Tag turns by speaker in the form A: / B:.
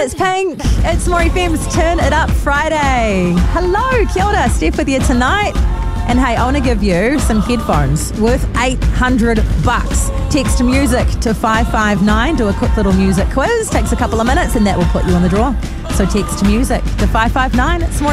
A: it's Pink. It's More FM's Turn It Up Friday. Hello, kia ora. Steph with you tonight. And hey, I want to give you some headphones worth $800. Text music to 559. Do a quick little music quiz. Takes a couple of minutes and that will put you on the draw. So text music to 559. It's More